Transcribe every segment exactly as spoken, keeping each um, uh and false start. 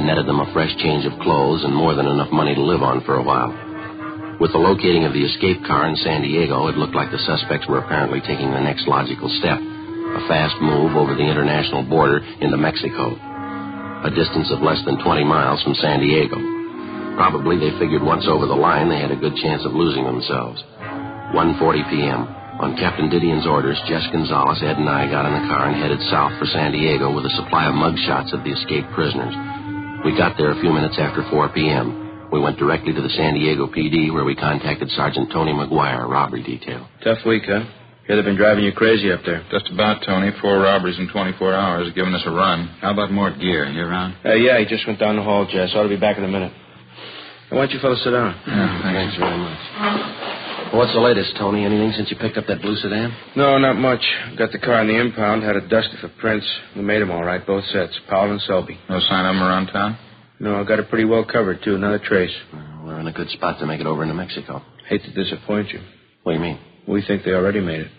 netted them a fresh change of clothes and more than enough money to live on for a while. With the locating of the escape car in San Diego, it looked like the suspects were apparently taking the next logical step, a fast move over the international border into Mexico, a distance of less than twenty miles from San Diego. Probably they figured once over the line they had a good chance of losing themselves. one forty p.m. On Captain Didion's orders, Jess Gonzalez, Ed, and I got in the car and headed south for San Diego with a supply of mugshots of the escaped prisoners. We got there a few minutes after four p.m. We went directly to the San Diego P D, where we contacted Sergeant Tony McGuire, robbery detail. Tough week, huh? Hear they've been driving you crazy up there. Just about, Tony. Four robberies in twenty-four hours, giving us a run. How about Mort Gear? You around? Uh, yeah, he just went down the hall, Jess. Ought to be back in a minute. Why don't you fellas sit down? Yeah, thanks. thanks very much. Well, what's the latest, Tony? Anything since you picked up that blue sedan? No, not much. Got the car in the impound, had it dusted for prints. We made them all right, both sets, Powell and Selby. No sign of them around town? No, I got it pretty well covered, too. Not a trace. Well, we're in a good spot to make it over into Mexico. Hate to disappoint you. What do you mean? We think they already made it.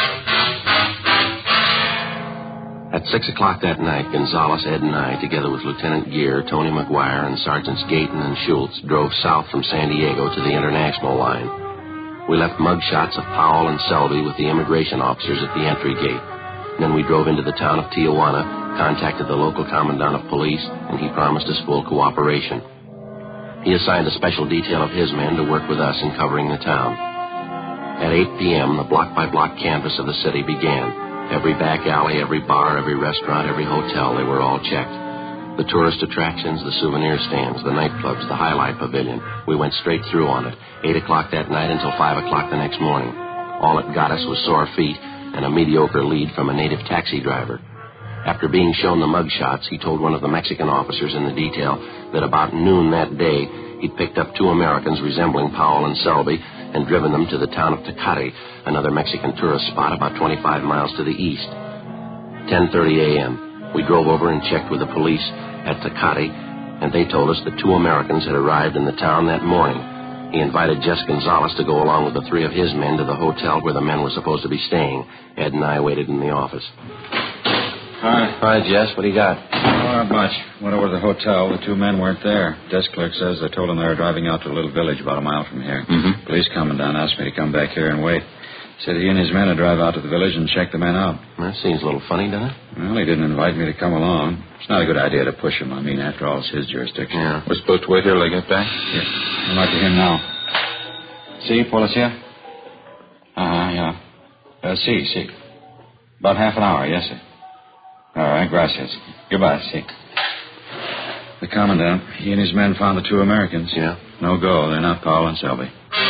At six o'clock that night, Gonzalez, Ed, and I, together with Lieutenant Gear, Tony McGuire, and Sergeants Gayton and Schultz, drove south from San Diego to the international line. We left mugshots of Powell and Selby with the immigration officers at the entry gate. Then we drove into the town of Tijuana, contacted the local commandant of police, and he promised us full cooperation. He assigned a special detail of his men to work with us in covering the town. At eight p.m., the block-by-block canvass of the city began. Every back alley, every bar, every restaurant, every hotel, they were all checked. The tourist attractions, the souvenir stands, the nightclubs, the highlight pavilion. We went straight through on it, eight o'clock that night until five o'clock the next morning. All it got us was sore feet and a mediocre lead from a native taxi driver. After being shown the mugshots, he told one of the Mexican officers in the detail that about noon that day, he'd picked up two Americans resembling Powell and Selby and driven them to the town of Tecate, another Mexican tourist spot about twenty-five miles to the east. ten thirty a.m. We drove over and checked with the police at Tecate, and they told us that two Americans had arrived in the town that morning. He invited Jess Gonzalez to go along with the three of his men to the hotel where the men were supposed to be staying. Ed and I waited in the office. Hi. Hi, Jess. What do you got? Oh, not much. Went over to the hotel. The two men weren't there. Desk clerk says they told him they were driving out to a little village about a mile from here. Mm-hmm. Police commandant asked me to come back here and wait. Said he and his men would drive out to the village and check the men out. That seems a little funny, doesn't it? Well, he didn't invite me to come along. It's not a good idea to push him. I mean, after all, it's his jurisdiction. Yeah. We're supposed to wait here till they get back? Yeah. I'm right to him now. Si, policia? Uh-huh, yeah. Uh, si, si. About half an hour, yes, sir. All right, gracias. Goodbye, si. The commandant, he and his men found the two Americans. Yeah? No go. They're not Powell and Selby.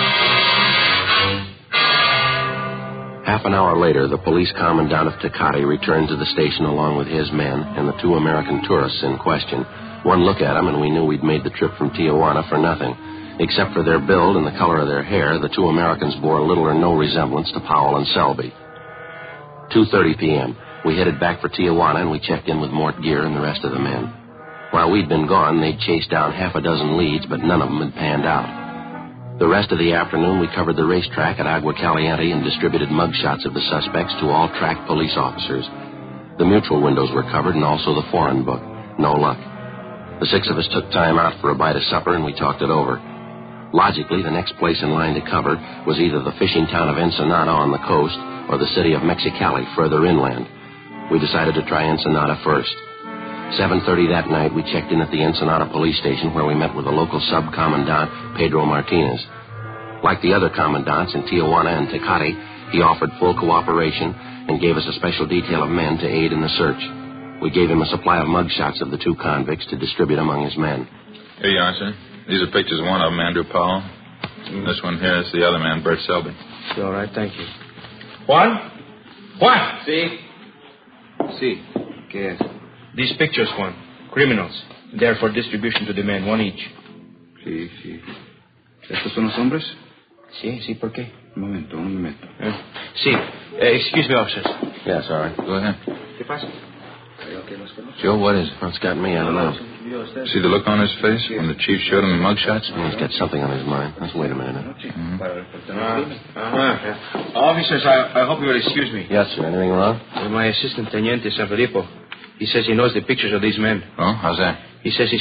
Half an hour later, the police commandant of Tecate returned to the station along with his men and the two American tourists in question. One look at them, and we knew we'd made the trip from Tijuana for nothing. Except for their build and the color of their hair, the two Americans bore little or no resemblance to Powell and Selby. two thirty p.m. We headed back for Tijuana, and we checked in with Mort Gear and the rest of the men. While we'd been gone, they'd chased down half a dozen leads, but none of them had panned out. The rest of the afternoon, we covered the racetrack at Agua Caliente and distributed mugshots of the suspects to all track police officers. The mutual windows were covered and also the foreign book. No luck. The six of us took time out for a bite of supper, and we talked it over. Logically, the next place in line to cover was either the fishing town of Ensenada on the coast or the city of Mexicali further inland. We decided to try Ensenada first. seven thirty that night, we checked in at the Ensenada police station where we met with the local sub-commandant, Pedro Martinez. Like the other commandants in Tijuana and Tecate, he offered full cooperation and gave us a special detail of men to aid in the search. We gave him a supply of mugshots of the two convicts to distribute among his men. Here you are, sir. These are pictures of one of them, Andrew Powell. Mm. This one here is the other man, Bert Selby. It's all right, thank you. Juan? Juan! Si. Si. ¿Qué es? These pictures, Juan. Criminals. They're for distribution to the men, one each. Sí, sí. ¿Estos son los hombres? Sí, sí, ¿por qué? Un momento, un momento. Uh, sí. Uh, excuse me, officers. Yes, all right. Go ahead. ¿Qué pasa? Joe, what is it? Well, it's got me, I don't know. See the look on his face when the chief showed him the mugshots? Well, he's got something on his mind. Let's wait a minute. Mm-hmm. Uh, uh-huh. Officers, I, I hope you will excuse me. Yes, sir. Anything wrong? Well, my assistant, Teniente San Felipe. He says he knows the pictures of these men. Oh, how's that? He says he